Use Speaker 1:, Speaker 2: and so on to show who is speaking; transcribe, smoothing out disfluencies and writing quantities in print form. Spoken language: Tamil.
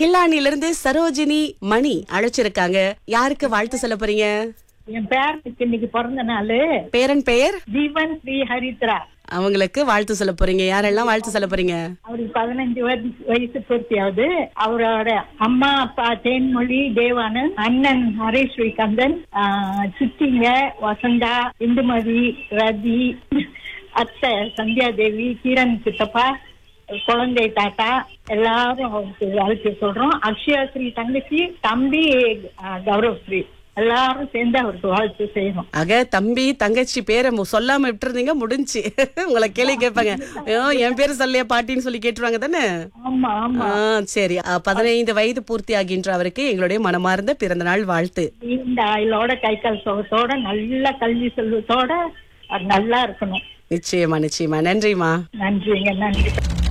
Speaker 1: கில்லானில இருந்து சரோஜினி மணி அழைச்சிருக்காங்க. யாருக்கு வாழ்த்து சொல்ல போறீங்க?
Speaker 2: என் பேரனுக்கு இன்னைக்கு பிறந்த நாள்.
Speaker 1: பேரன் பெயர்
Speaker 2: ஜீவன் ஸ்ரீ ஹரித்ரா.
Speaker 1: அவங்களுக்கு வாழ்த்து சொல்ல போறீங்க. யாரெல்லாம் வாழ்த்து சொல்ல போறீங்க?
Speaker 2: அவருக்கு 15 வயசு பூர்த்தியாவது. அவரோட அம்மா அப்பா தேன்மொழி தேவானந்த், அண்ணன் ஹரேஷ் ஸ்ரீகந்தன், சித்திங்க வசந்தா, இந்துமதி, ரதி, அத்தை சந்தியா தேவி, கிரண் சித்தப்பா, குழந்தை தாத்தா எல்லாரும் அவருக்கு வாழ்த்து சொல்றோம். அக்ஷயா ஸ்ரீ தங்கச்சி, தம்பி கௌரவ் ஸ்ரீ எல்லாரும் சேர்ந்து அவருக்கு வாழ்த்து செய்யணும்.
Speaker 1: ஆக தம்பி தங்கச்சி பேரை சொல்லாம விட்டுருந்தீங்க, முடிஞ்சு உங்களை கேள்வி கேட்பாங்க. என் பேரு சொல்லிய பாட்டின்னு சொல்லி கேட்டுருவாங்க தானே?
Speaker 2: ஆமா ஆமா.
Speaker 1: சரி, 15 வயது பூர்த்தி ஆகின்ற அவருக்கு எங்களுடைய மனமார்ந்த பிறந்த நாள் வாழ்த்து.
Speaker 2: இந்த ஆயுளோட கை கால் சுகத்தோட நல்ல கல்வி செல்வத்தோட நல்லா இருக்கணும்.
Speaker 1: நிச்சயமா நிச்சயமா. நன்றிமா.
Speaker 2: நன்றிங்க, நன்றி.